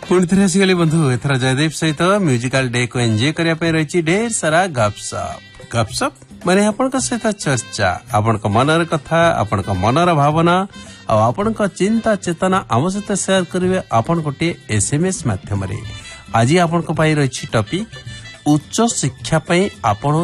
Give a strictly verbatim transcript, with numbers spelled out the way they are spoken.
पुणी थे आसीगली बंधु एथर जयदेव सहित म्यूजिकल डे को एंजॉय करने रही ढेर सारा गपसप गपसप माने आपण सहित चर्चा आपण मनर कथा आपण मनर भावना आपण चिंता चेतना आम सहित शेयर करेंगे आपण गोटे एसएमएस माध्यम आज आपण रही टॉपिक उच्च शिक्षा आपण